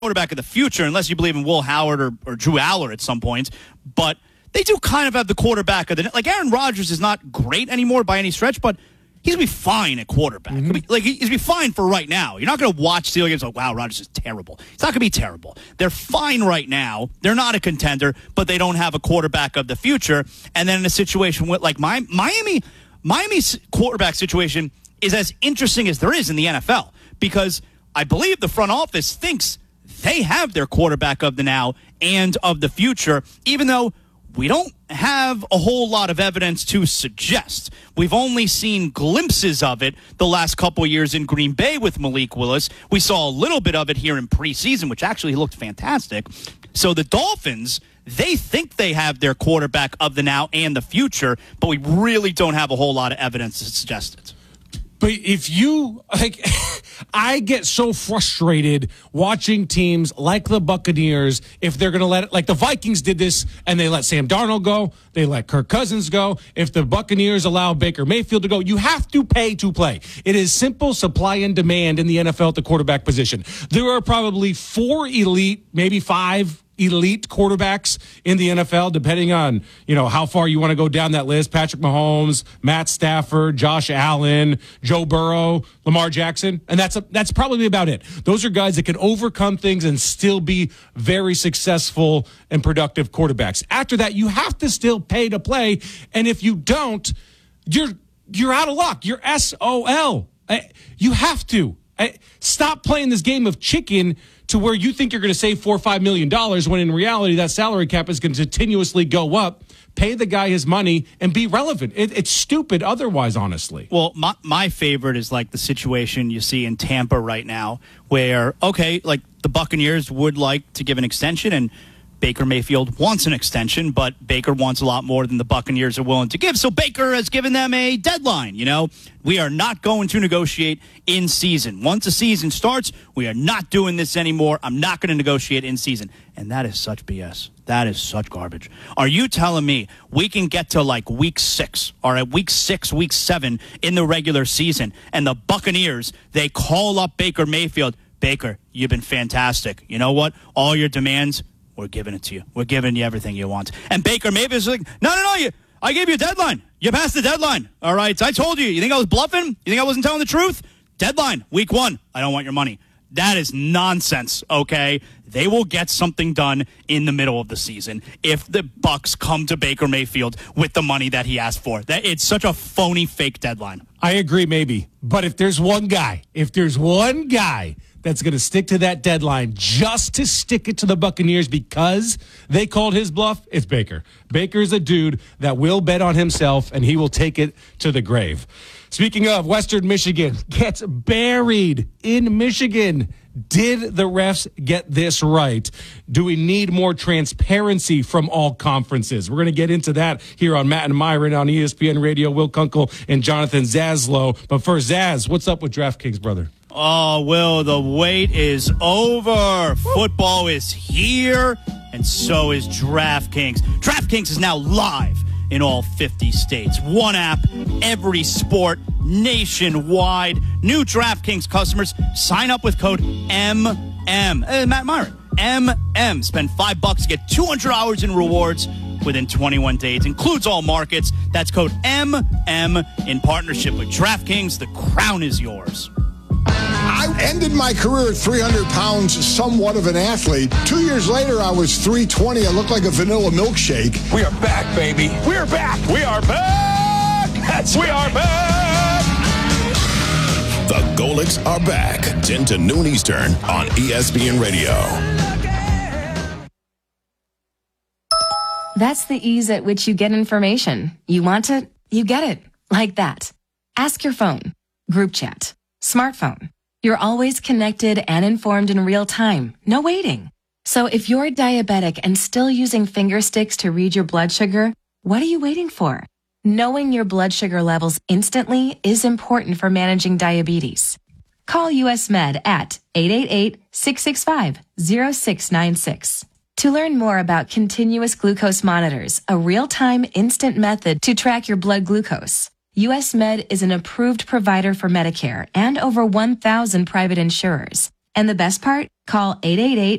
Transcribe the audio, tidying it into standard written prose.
quarterback of the future, unless you believe in Will Howard or Drew Aller at some point. But they do kind of have the quarterback of the like. Aaron Rodgers is not great anymore by any stretch, but he's going to be fine at quarterback. He's going to be fine for right now. You're not going to watch Steelers games like, wow, Rodgers is terrible. It's not going to be terrible. They're fine right now. They're not a contender, but they don't have a quarterback of the future. And then in a situation with like Miami's quarterback situation is as interesting as there is in the NFL, because I believe the front office thinks they have their quarterback of the now and of the future, even though we don't have a whole lot of evidence to suggest. We've only seen glimpses of it the last couple of years in Green Bay with Malik Willis. We saw a little bit of it here in preseason, which actually looked fantastic. So the Dolphins, they think they have their quarterback of the now and the future, but we really don't have a whole lot of evidence to suggest it. But if you, like, I get so frustrated watching teams like the Buccaneers, if they're going to let it, like the Vikings did this and they let Sam Darnold go, they let Kirk Cousins go. If the Buccaneers allow Baker Mayfield to go, you have to pay to play. It is simple supply and demand in the NFL at the quarterback position. There are probably 4 elite, maybe 5 elite quarterbacks in the NFL, depending on, how far you want to go down that list. Patrick Mahomes, Matt Stafford, Josh Allen, Joe Burrow, Lamar Jackson. And that's probably about it. Those are guys that can overcome things and still be very successful and productive quarterbacks. After that, you have to still pay to play. And if you don't, you're out of luck. You're SOL. You have to. Stop playing this game of chicken to where you think you're going to save $4 or $5 million when in reality that salary cap is going to continuously go up. Pay the guy his money and be relevant. It's stupid otherwise, honestly. Well, my favorite is like the situation you see in Tampa right now where, okay, like the Buccaneers would like to give an extension and Baker Mayfield wants an extension, but Baker wants a lot more than the Buccaneers are willing to give. So Baker has given them a deadline. We are not going to negotiate in season. Once the season starts, we are not doing this anymore. I'm not going to negotiate in season. And that is such BS. That is such garbage. Are you telling me we can get to like week 6 or at week 6, week 7 in the regular season and the Buccaneers, they call up Baker Mayfield? Baker, you've been fantastic. You know what? All your demands, we're giving it to you. We're giving you everything you want. And Baker Mayfield's like, no, I gave you a deadline. You passed the deadline. All right, I told you. You think I was bluffing? You think I wasn't telling the truth? Deadline, week 1. I don't want your money. That is nonsense, okay? They will get something done in the middle of the season if the Bucs come to Baker Mayfield with the money that he asked for. It's such a phony, fake deadline. I agree, maybe. But if there's one guy that's going to stick to that deadline just to stick it to the Buccaneers because they called his bluff, it's Baker. Baker's a dude that will bet on himself, and he will take it to the grave. Speaking of, Western Michigan gets buried in Michigan. Did the refs get this right? Do we need more transparency from all conferences? We're going to get into that here on Matt and Myron on ESPN Radio. Will Kunkel and Jonathan Zaslow. But first, Zaz, what's up with DraftKings, brother? Oh, Will, the wait is over. Football is here, and so is DraftKings. DraftKings is now live in all 50 states. One app, every sport, nationwide. New DraftKings customers, sign up with code MM. Matt Myron, MM. Spend $5 to get $200 in rewards within 21 days. Includes all markets. That's code MM in partnership with DraftKings. The crown is yours. I ended my career at 300 pounds, somewhat of an athlete. 2 years later, I was 320. I looked like a vanilla milkshake. We are back, baby. We're back. We are back. We are back. The Golics are back. 10 to noon Eastern on ESPN Radio. That's the ease at which you get information. You want it, you get it. Like that. Ask your phone. Group chat. Smartphone. You're always connected and informed in real time. No waiting. So if you're diabetic and still using finger sticks to read your blood sugar, what are you waiting for? Knowing your blood sugar levels instantly is important for managing diabetes. Call US Med at 888-665-0696. To learn more about continuous glucose monitors, a real-time instant method to track your blood glucose. US Med is an approved provider for Medicare and over 1,000 private insurers. And the best part? Call